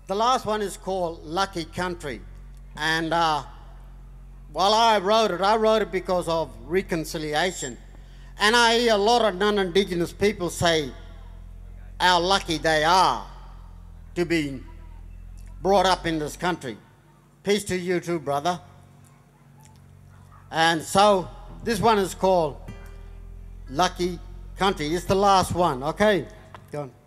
The last one is called Lucky Country. And while I wrote it because of reconciliation. And I hear a lot of non-Indigenous people say how lucky they are to be brought up in this country. Peace to you too, brother. And so this one is called Lucky Country. It's the last one, okay? Go on.